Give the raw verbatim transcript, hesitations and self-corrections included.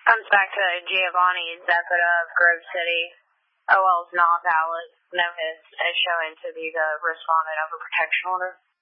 Comes back to Giovanni Zepeda of Grove City. O L is not valid. No hits is showing to be the respondent of a protection order.